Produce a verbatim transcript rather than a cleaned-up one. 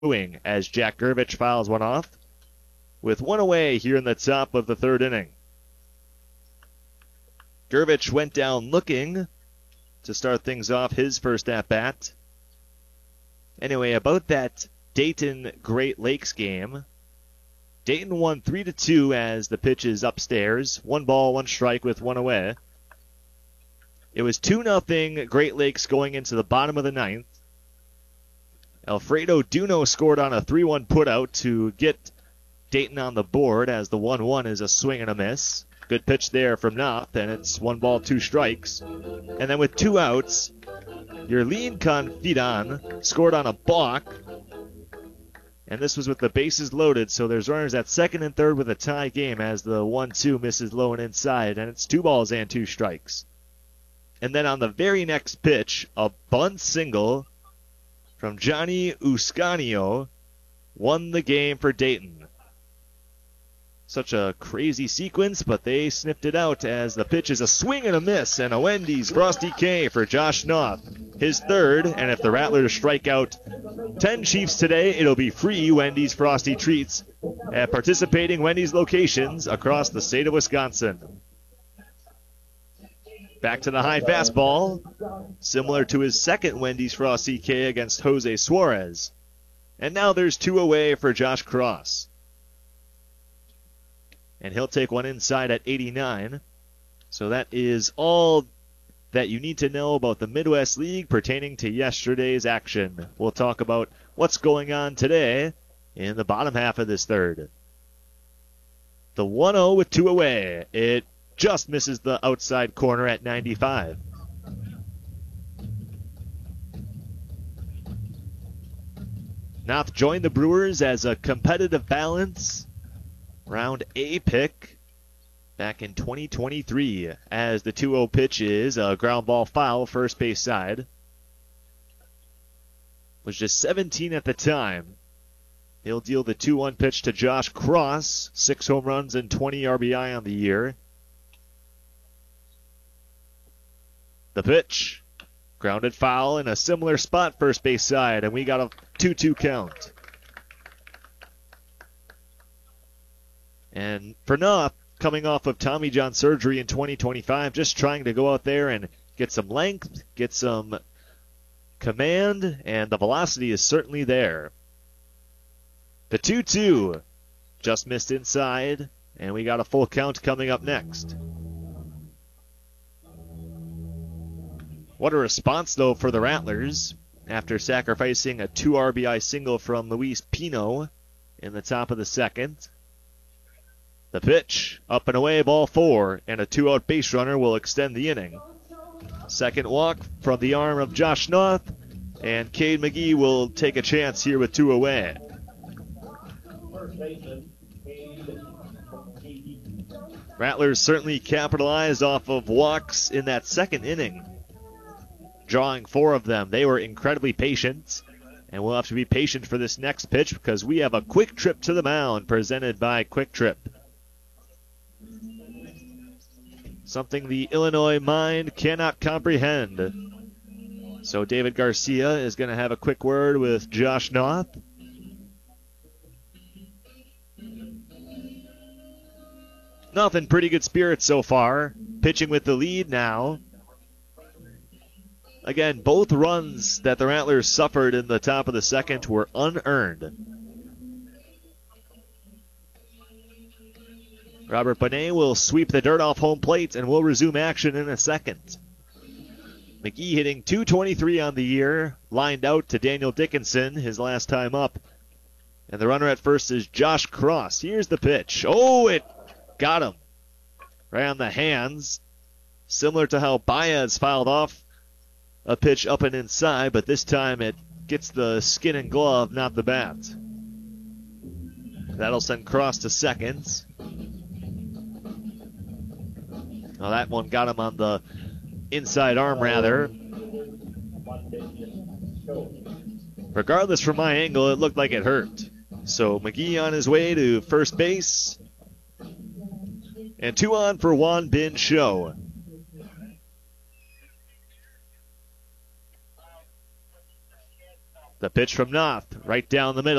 doing as Jack Gervich fouls one off with one away here in the top of the third inning. Gervich went down looking to start things off his first at-bat. Anyway, about that Dayton Great Lakes game. Dayton won three to two as the pitch is upstairs. One ball, one strike with one away. It was two nothing Great Lakes going into the bottom of the ninth. Alfredo Duno scored on a three one putout to get Dayton on the board as the one one is a swing and a miss. Good pitch there from Knopf, and it's one ball, two strikes. And then with two outs, Yerlin Confidan scored on a balk. And this was with the bases loaded, so there's runners at second and third with a tie game as the one two misses low and inside, and it's two balls and two strikes. And then on the very next pitch, a bunt single from Johnny Uscanio won the game for Dayton. Such a crazy sequence, but they sniffed it out as the pitch is a swing and a miss, and a Wendy's Frosty K for Josh Knopf. His third, and if the Rattlers strike out ten Chiefs today, it'll be free Wendy's Frosty Treats at participating Wendy's locations across the state of Wisconsin. Back to the high fastball, similar to his second Wendy's Frosty K against Jose Suarez. And now there's two away for Josh Cross. And he'll take one inside at eighty-nine. So that is all that you need to know about the Midwest League pertaining to yesterday's action. We'll talk about what's going on today in the bottom half of this third. The one oh with two away. It just misses the outside corner at ninety-five. Knopf joined the Brewers as a competitive balance round A pick back in twenty twenty-three as the two oh pitch is a ground ball foul first base side. Was just seventeen at the time. He'll deal the two one pitch to Josh Cross. Six home runs and twenty R B I on the year. The pitch. Grounded foul in a similar spot first base side, and we got a two two count. And for Knopf, coming off of Tommy John surgery in twenty twenty-five, just trying to go out there and get some length, get some command, and the velocity is certainly there. The two two just missed inside, and we got a full count coming up next. What a response, though, for the Rattlers after sacrificing a two R B I single from Luis Pino in the top of the second. The pitch, up and away, ball four, and a two-out base runner will extend the inning. Second walk from the arm of Josh Knopf, and Cade McGee will take a chance here with two away. Rattlers certainly capitalized off of walks in that second inning, drawing four of them. They were incredibly patient, and we'll have to be patient for this next pitch because we have a quick trip to the mound presented by Quick Trip. Something the Illinois mind cannot comprehend. So David Garcia is going to have a quick word with Josh Knopf. Knopf in pretty good spirits so far. Pitching with the lead now. Again, both runs that the Rattlers suffered in the top of the second were unearned. Robert Bonet will sweep the dirt off home plate, and we'll resume action in a second. McGee hitting two twenty-three on the year, lined out to Daniel Dickinson, his last time up. And the runner at first is Josh Cross. Here's the pitch. Oh, it got him. Right on the hands. Similar to how Baez fouled off a pitch up and inside, but this time it gets the skin and glove, not the bat. That'll send Cross to second. Well, that one got him on the inside arm, rather. Regardless, from my angle, it looked like it hurt. So McGee on his way to first base. And two on for Juan Bin Show. The pitch from Noth, right down the middle.